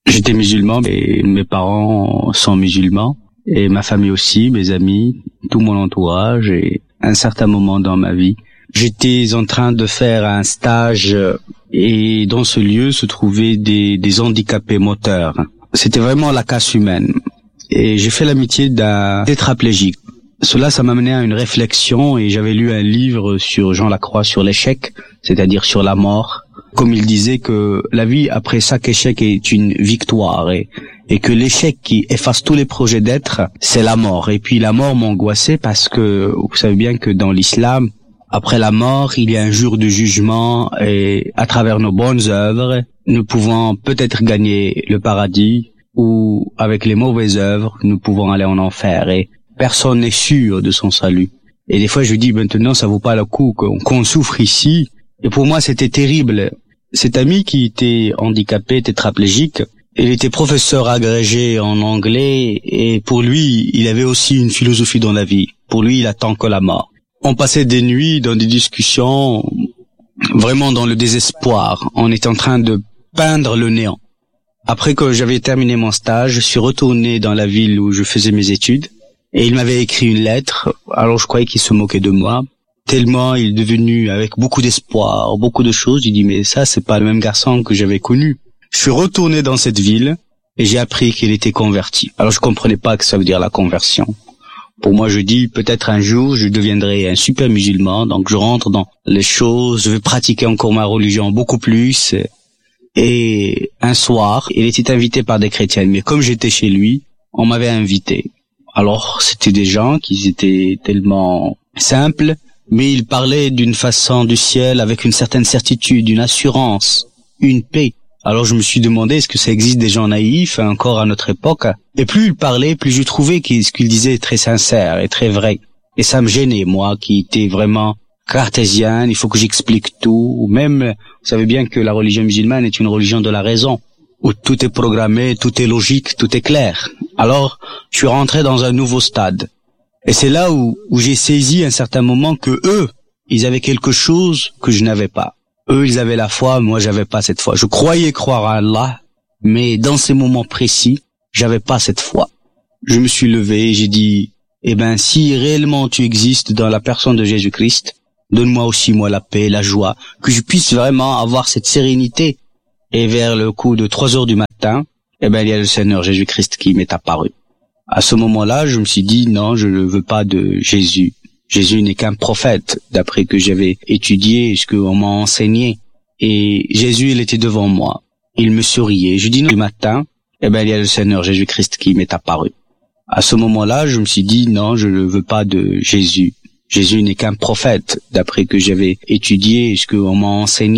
J'étais musulman et mes parents sont musulmans et ma famille aussi, mes amis, tout mon entourage et à un certain moment dans ma vie, j'étais en train de faire un stage et dans ce lieu se trouvaient des handicapés moteurs. C'était vraiment la casse humaine et j'ai fait l'amitié d'un tétraplégique. Cela, ça m'a mené à une réflexion et j'avais lu un livre sur Jean Lacroix sur l'échec, c'est-à-dire sur la mort. Comme il disait que la vie après chaque échec est une victoire et que l'échec qui efface tous les projets d'être, c'est la mort. Et puis la mort m'angoissait parce que vous savez bien que dans l'islam, après la mort, il y a un jour de jugement et à travers nos bonnes œuvres, nous pouvons peut-être gagner le paradis ou avec les mauvaises œuvres, nous pouvons aller en enfer et personne n'est sûr de son salut. Et des fois je dis maintenant ça vaut pas le coup qu'on souffre ici. Et pour moi c'était terrible. Cet ami qui était handicapé, tétraplégique, il était professeur agrégé en anglais et pour lui, il avait aussi une philosophie dans la vie. Pour lui, il attend que la mort. On passait des nuits dans des discussions, vraiment dans le désespoir. On était en train de peindre le néant. Après que j'avais terminé mon stage, je suis retourné dans la ville où je faisais mes études et il m'avait écrit une lettre. Alors je croyais qu'il se moquait de moi. Tellement il est devenu avec beaucoup d'espoir, beaucoup de choses. Il dit mais ça c'est pas le même garçon que j'avais connu. Je suis retourné dans cette ville et j'ai appris qu'il était converti. Alors je comprenais pas que ça veut dire la conversion. Pour moi je dis peut-être un jour je deviendrai un super musulman. Donc je rentre dans les choses, je vais pratiquer encore ma religion beaucoup plus. Et un soir il était invité par des chrétiens. Mais comme j'étais chez lui, on m'avait invité. Alors c'était des gens qui étaient tellement simples. Mais il parlait d'une façon du ciel avec une certaine certitude, une assurance, une paix. Alors je me suis demandé est-ce que ça existe des gens naïfs encore à notre époque. Et plus il parlait, plus je trouvais ce qu'il disait très sincère et très vrai. Et ça me gênait, moi qui étais vraiment cartésien, il faut que j'explique tout. Même, vous savez bien que la religion musulmane est une religion de la raison, où tout est programmé, tout est logique, tout est clair. Alors je suis rentré dans un nouveau stade. Et c'est là où j'ai saisi à un certain moment que eux, ils avaient quelque chose que je n'avais pas. Eux, ils avaient la foi, moi j'avais pas cette foi. Je croyais croire à Allah, mais dans ces moments précis, j'avais pas cette foi. Je me suis levé et j'ai dit, si réellement tu existes dans la personne de Jésus-Christ, donne-moi aussi moi la paix, la joie, que je puisse vraiment avoir cette sérénité. Et vers le coup de 3 heures du matin, il y a le Seigneur Jésus-Christ qui m'est apparu. À ce moment-là, je me suis dit, non, je ne veux pas de Jésus. Jésus n'est qu'un prophète, d'après que j'avais étudié, ce qu'on m'a enseigné. Et Jésus, il était devant moi. Il me souriait. Je dis, non, le matin, il y a le Seigneur Jésus-Christ qui m'est apparu. À ce moment-là, je me suis dit, non, je ne veux pas de Jésus. Jésus n'est qu'un prophète, d'après que j'avais étudié, ce qu'on m'a enseigné.